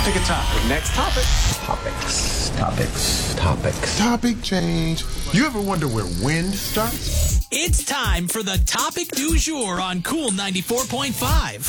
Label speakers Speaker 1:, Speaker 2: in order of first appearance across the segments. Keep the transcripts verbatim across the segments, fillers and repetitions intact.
Speaker 1: Pick a topic. Next topic.
Speaker 2: Topics, topics, topics.
Speaker 3: Topic change. You ever wonder where wind starts?
Speaker 4: It's time for the topic du jour on Cool ninety-four point five.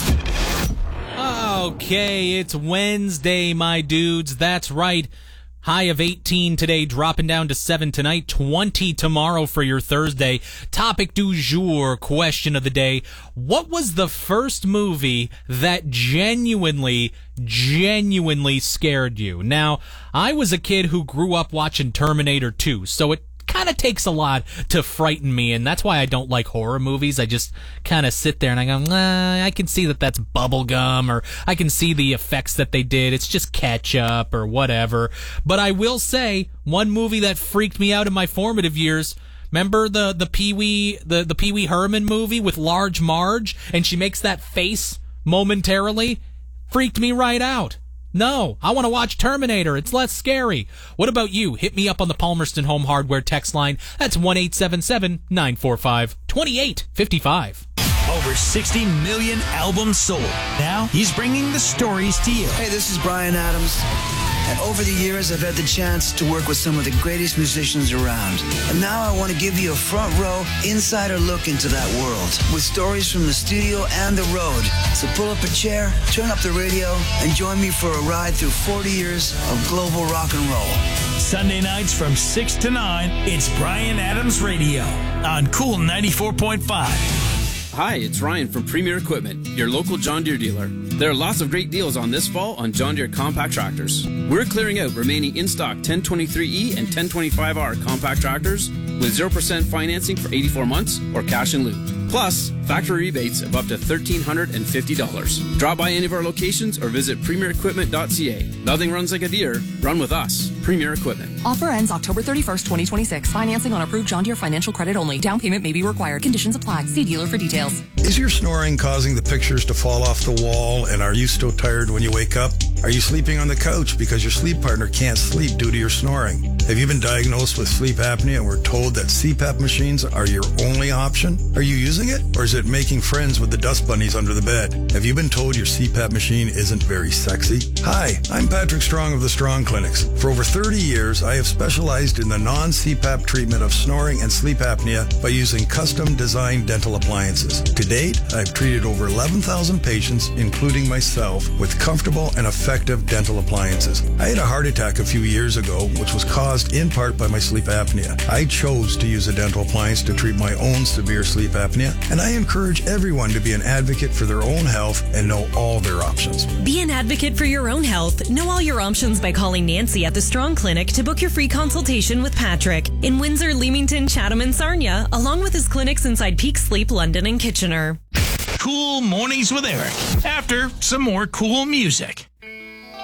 Speaker 4: Okay, it's Wednesday, my dudes. That's right. High of eighteen today, dropping down to seven tonight, twenty tomorrow for your Thursday. Topic du jour, question of the day. What was the first movie that genuinely, genuinely scared you? Now, I was a kid who grew up watching Terminator two, so it kind of takes a lot to frighten me, and that's why I don't like horror movies. I just kind of sit there and I go, nah, I can see that that's bubblegum, or I can see the effects that they did. It's just ketchup or whatever. But I will say, one movie that freaked me out in my formative years, remember the the Pee Wee the, the Pee Wee Herman movie with Large Marge, and she makes that face momentarily? Freaked me right out. No, I want to watch Terminator. It's less scary. What about you? Hit me up on the Palmerston Home Hardware text line. That's one eight seven seven, nine four five, two eight five five.
Speaker 5: Over sixty million albums sold. Now he's bringing the stories to you.
Speaker 6: Hey, this is Bryan Adams. And over the years, I've had the chance to work with some of the greatest musicians around. And now I want to give you a front row, insider look into that world with stories from the studio and the road. So pull up a chair, turn up the radio, and join me for a ride through forty years of global rock and roll.
Speaker 5: Sunday nights from six to nine, it's Bryan Adams Radio on Cool ninety-four point five.
Speaker 7: Hi, it's Ryan from Premier Equipment, your local John Deere dealer. There are lots of great deals on this fall on John Deere compact tractors. We're clearing out remaining in-stock ten twenty-three E and ten twenty-five R compact tractors with zero percent financing for eighty-four months or cash in lieu. Plus, factory rebates of up to one thousand three hundred fifty dollars. Drop by any of our locations or visit premier equipment dot c a. Nothing runs like a Deere. Run with us. Premier Equipment.
Speaker 8: Offer ends October thirty-first, twenty twenty-six. Financing on approved John Deere financial credit only. Down payment may be required. Conditions apply. See dealer for details.
Speaker 9: Is your snoring causing the pictures to fall off the wall, and are you still tired when you wake up? Are you sleeping on the couch because your sleep partner can't sleep due to your snoring? Have you been diagnosed with sleep apnea and were told that C PAP machines are your only option? Are you using it, or is it making friends with the dust bunnies under the bed? Have you been told your C PAP machine isn't very sexy? Hi, I'm Patrick Strong of the Strong Clinics. For over thirty years, I have specialized in the non-C PAP treatment of snoring and sleep apnea by using custom-designed dental appliances. To date, I've treated over eleven thousand patients, including myself, with comfortable and effective dental appliances. I had a heart attack a few years ago, which was caused in part by my sleep apnea. I chose to use a dental appliance to treat my own severe sleep apnea, and I encourage everyone to be an advocate for their own health and know all their options.
Speaker 10: Be an advocate for your own health. Know all your options by calling Nancy at the Strong Clinic to book your free consultation with Patrick in Windsor, Leamington, Chatham, and Sarnia, along with his clinics inside Peak Sleep, London, and Kitchener.
Speaker 5: Cool Mornings with Eric. After some more cool music.